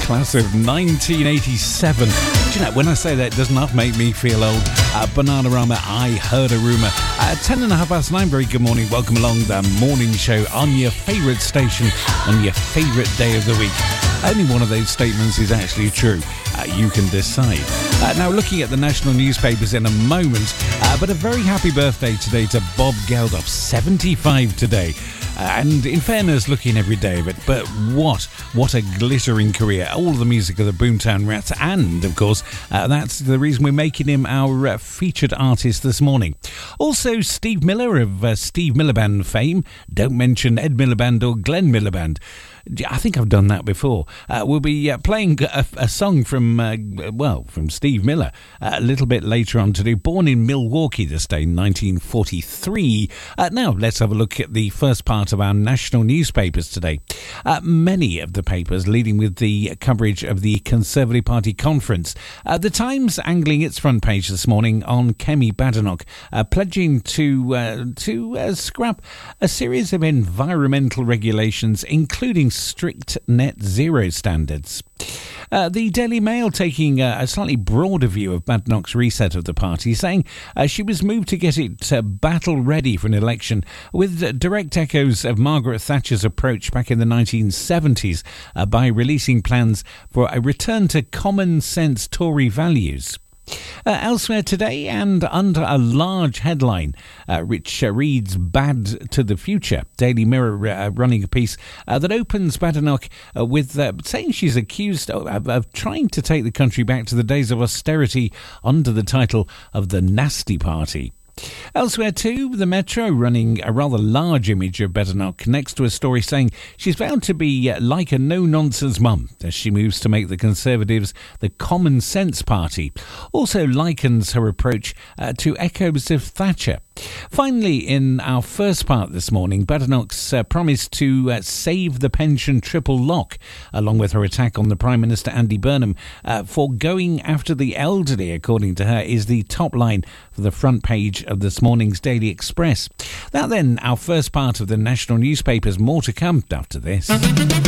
class of 1987. Do you know, when I say that, it does not make me feel old. Bananarama, I Heard a Rumour. 9:10, very good morning. Welcome along the morning show on your favourite station on your favourite day of the week. Only one of those statements is actually true. You can decide. Now, looking at the national newspapers in a moment, but a very happy birthday today to Bob Geldof, 75 today. And in fairness, looking every day of it, but what a glittering career. All the music of the Boomtown Rats, and of course, that's the reason we're making him our featured artist this morning. Also, Steve Miller of Steve Miller Band fame. Don't mention Ed Miliband or Glenn Miliband. I think I've done that before. We'll be playing a song from Steve Miller a little bit later on today. Born in Milwaukee this day, 1943. Now, let's have a look at the first part of our national newspapers today. Many of the papers leading with the coverage of the Conservative Party conference. The Times angling its front page this morning on Kemi Badenoch, pledging to scrap a series of environmental regulations, including strict net zero standards. The Daily Mail taking a slightly broader view of Badenoch's reset of the party, saying she was moved to get it battle ready for an election, with direct echoes of Margaret Thatcher's approach back in the 1970s by releasing plans for a return to common sense Tory values. Elsewhere today, and under a large headline which reads "Bad to the Future," Daily Mirror running a piece that opens Badenoch with saying she's accused of trying to take the country back to the days of austerity under the title of the Nasty Party. Elsewhere too, the Metro running a rather large image of Badenoch next to a story saying she's vowed to be like a no-nonsense mum as she moves to make the Conservatives the common sense party. Also likens her approach to echoes of Thatcher. Finally, in our first part this morning, Badenoch's promise to save the pension triple lock, along with her attack on the Prime Minister Andy Burnham for going after the elderly, according to her, is the top line for the front page of this morning's Daily Express. That then, our first part of the national newspapers. More to come after this.